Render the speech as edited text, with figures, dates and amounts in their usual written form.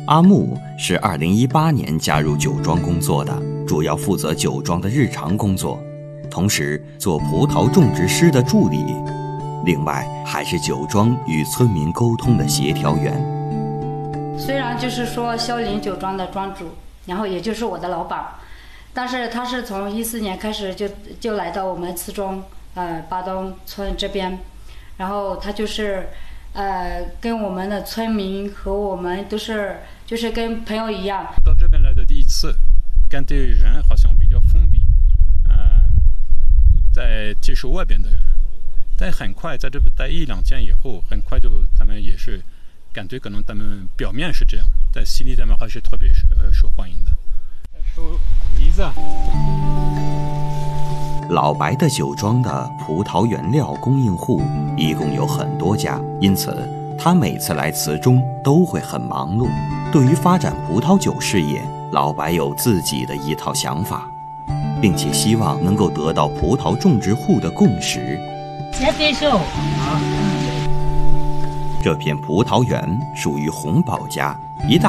阿木是2018年加入酒庄工作的，主要负责酒庄的日常工作，同时做葡萄种植师的助理，另外还是酒庄与村民沟通的协调员。 虽然就是说萧林酒庄的庄主，然后也就是我的老板，但是他是从14年开始就来到我们慈庄巴东村这边，然后他就是跟我们的村民和我们都是就是跟朋友一样。 到这边来的第一次，感觉人好像比较封闭，不再接受外边的人。但很快在这边待1-2天以后，很快就他们也是感觉可能他们表面是这样，但心里他们还是特别受欢迎的。收梨子。 老白的酒庄的葡萄原料供应户一共有很多家，因此他每次来慈中都会很忙碌。对于发展葡萄酒事业，老白有自己的一套想法，并且希望能够得到葡萄种植户的共识。这片葡萄园属于洪宝家，一大